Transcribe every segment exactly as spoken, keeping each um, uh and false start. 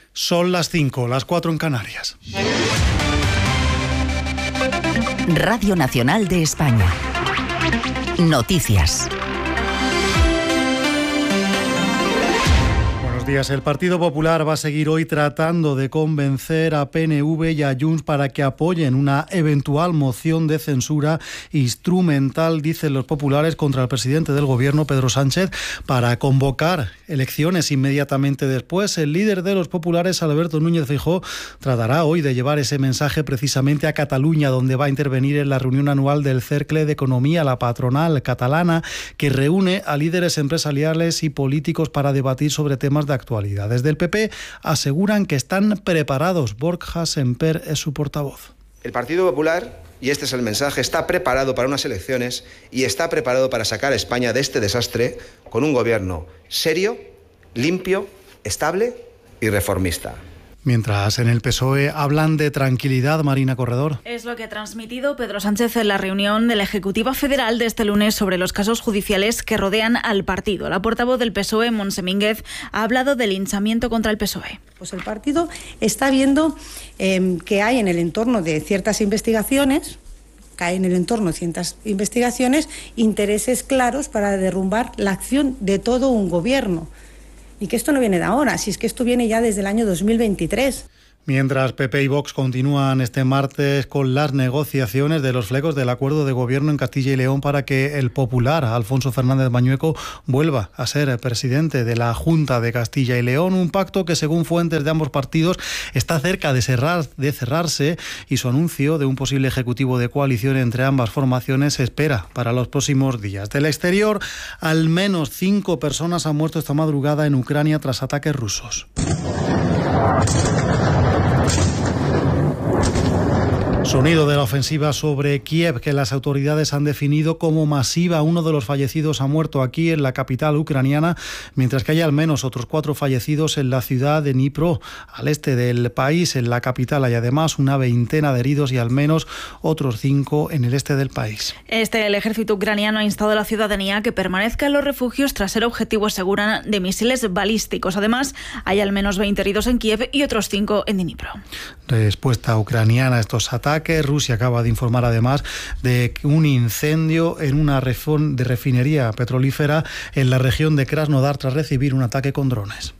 Son las cinco, las cuatro en Canarias. Radio Nacional de España. Noticias. Buenos días. El Partido Popular va a seguir hoy tratando de convencer a P N V y a Junts para que apoyen una eventual moción de censura instrumental, dicen los populares, contra el presidente del Gobierno, Pedro Sánchez, para convocar elecciones inmediatamente después. El líder de los populares, Alberto Núñez Feijóo, tratará hoy de llevar ese mensaje precisamente a Cataluña, donde va a intervenir en la reunión anual del Cercle de Economía, la patronal catalana, que reúne a líderes empresariales y políticos para debatir sobre temas de actualidad. Desde el P P aseguran que están preparados. Borja Semper es su portavoz. El Partido Popular, y este es el mensaje, está preparado para unas elecciones y está preparado para sacar a España de este desastre con un gobierno serio, limpio, estable y reformista. Mientras en el P S O E hablan de tranquilidad, Marina Corredor. Es lo que ha transmitido Pedro Sánchez en la reunión de la Ejecutiva Federal de este lunes sobre los casos judiciales que rodean al partido. La portavoz del P S O E, Montse Mínguez, ha hablado del linchamiento contra el P S O E. Pues el partido está viendo eh, que hay en el entorno de ciertas investigaciones, cae en el entorno de ciertas investigaciones, intereses claros para derrumbar la acción de todo un gobierno. Y que esto no viene de ahora, si es que esto viene ya desde el año dos mil veintitrés. Mientras P P y Vox continúan este martes con las negociaciones de los flecos del acuerdo de gobierno en Castilla y León para que el popular Alfonso Fernández Mañueco vuelva a ser presidente de la Junta de Castilla y León, un pacto que según fuentes de ambos partidos está cerca de, cerrar, de cerrarse, y su anuncio de un posible ejecutivo de coalición entre ambas formaciones se espera para los próximos días. Del exterior, al menos cinco personas han muerto esta madrugada en Ucrania tras ataques rusos. Sonido de la ofensiva sobre Kiev, que las autoridades han definido como masiva. Uno de los fallecidos ha muerto aquí en la capital ucraniana, mientras que hay al menos otros cuatro fallecidos en la ciudad de Dnipro, al este del país. En la capital hay además una veintena de heridos y al menos otros cinco en el este del país. Este, el ejército ucraniano ha instado a la ciudadanía a que permanezca en los refugios tras ser objetivo seguro de misiles balísticos. Además, hay al menos veinte heridos en Kiev y otros cinco en Dnipro. Respuesta ucraniana a estos ataques. Rusia acaba de informar además de un incendio en una de refinería petrolífera en la región de Krasnodar tras recibir un ataque con drones.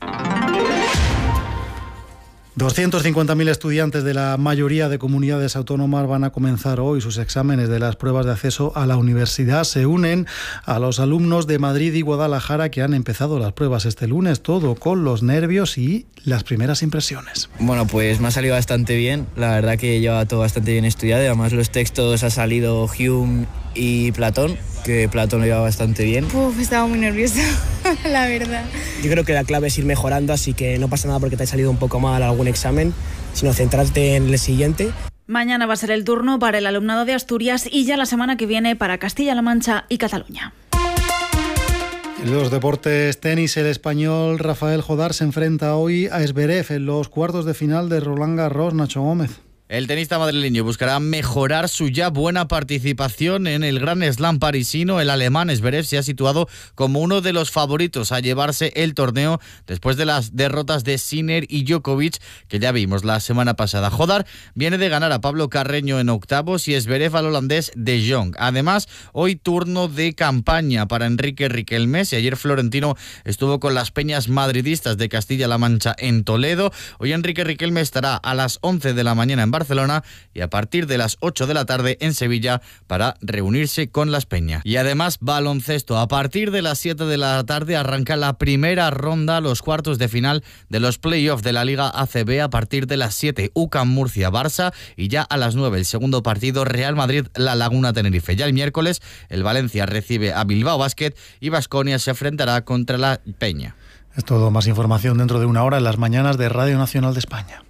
doscientos cincuenta mil estudiantes de la mayoría de comunidades autónomas van a comenzar hoy sus exámenes de las pruebas de acceso a la universidad. Se unen a los alumnos de Madrid y Guadalajara que han empezado las pruebas este lunes, todo con los nervios y las primeras impresiones. Bueno, pues me ha salido bastante bien. La verdad que lleva todo bastante bien estudiado. Además, los textos ha salido Hume y Platón, que Platón lo lleva bastante bien. Uf, estaba muy nerviosa, la verdad. Yo creo que la clave es ir mejorando, así que no pasa nada porque te ha salido un poco mal algún examen, sino centrarte en el siguiente. Mañana va a ser el turno para el alumnado de Asturias y ya la semana que viene para Castilla-La Mancha y Cataluña. En los deportes, tenis, el español Rafael Jodar se enfrenta hoy a Zverev en los cuartos de final de Roland Garros. Nacho Gómez. El tenista madrileño buscará mejorar su ya buena participación en el Grand Slam parisino. El alemán Zverev se ha situado como uno de los favoritos a llevarse el torneo después de las derrotas de Sinner y Djokovic, que ya vimos la semana pasada. Jodar viene de ganar a Pablo Carreño en octavos y Zverev al holandés de Jong. Además, hoy turno de campaña para Enrique Riquelme. Y ayer Florentino estuvo con las peñas madridistas de Castilla-La Mancha en Toledo. Hoy Enrique Riquelme estará a las once de la mañana en Barcelona Barcelona y a partir de las ocho de la tarde en Sevilla para reunirse con las peñas. Y además baloncesto. A partir de las siete de la tarde arranca la primera ronda, los cuartos de final de los playoffs de la Liga A C B. A partir de las siete, U C A M Murcia Barça, y ya a las nueve el segundo partido, Real Madrid La Laguna Tenerife. Ya el miércoles el Valencia recibe a Bilbao Basket y Baskonia se enfrentará contra la Peña. Es todo. Más información dentro de una hora en las mañanas de Radio Nacional de España.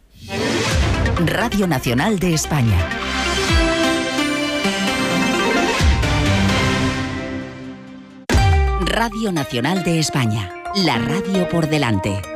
Radio Nacional de España. Radio Nacional de España. La radio por delante.